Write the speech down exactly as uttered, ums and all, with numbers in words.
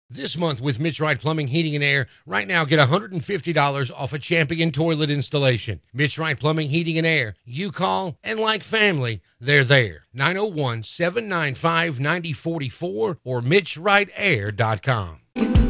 This month with Mitch Wright Plumbing, Heating, and Air, right now get one hundred fifty dollars off a Champion toilet installation. Mitch Wright Plumbing, Heating, and Air. You call, and like family, they're there. nine oh one, seven nine five, nine oh four four or mitch wright air dot com.